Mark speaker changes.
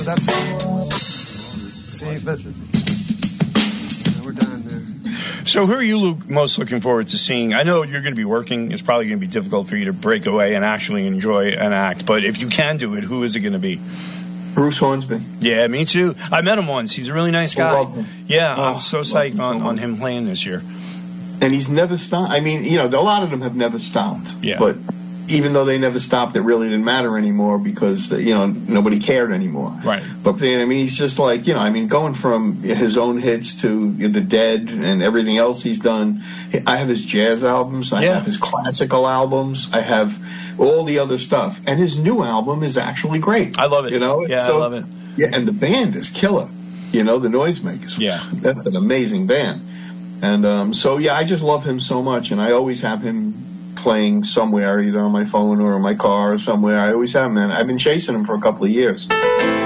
Speaker 1: That's see, but we're done there.
Speaker 2: So who are you most looking forward to seeing? I know you're going to be working. It's probably going to be difficult for you to break away and actually enjoy an act. But if you can do it, who is it going to be?
Speaker 3: Bruce Hornsby.
Speaker 2: Yeah, me too. I met him once. He's a really nice guy. Yeah, I'm so psyched on him playing this year.
Speaker 3: And he's never stopped. I mean, a lot of them have never stopped.
Speaker 2: Yeah.
Speaker 3: But even though they never stopped, it really didn't matter anymore because, nobody cared anymore.
Speaker 2: Right.
Speaker 3: But, he's just like, going from his own hits to The Dead and everything else he's done. I have his jazz albums. I have his classical albums. I have all the other stuff. And his new album is actually great.
Speaker 2: I love it.
Speaker 3: Yeah,
Speaker 2: I love it.
Speaker 3: Yeah, and the band is killer. The Noisemakers.
Speaker 2: Yeah.
Speaker 3: That's an amazing band. And I just love him so much. And I always have him playing somewhere, either on my phone or in my car or somewhere. I always have him, and I've been chasing him for a couple of years.